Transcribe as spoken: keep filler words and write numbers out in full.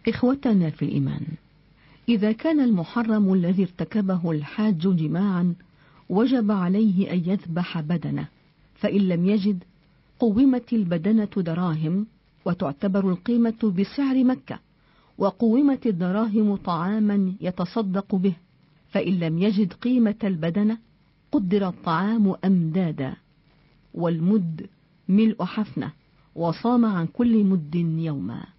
إخوتنا في الإيمان، إذا كان المحرم الذي ارتكبه الحاج جماعا وجب عليه أن يذبح بدنه، فإن لم يجد قومت البدنة دراهم وتعتبر القيمة بسعر مكة، وقومت الدراهم طعاما يتصدق به، فإن لم يجد قيمة البدنة قدر الطعام أمدادا، والمد ملء حفنة، وصام عن كل مد يوما.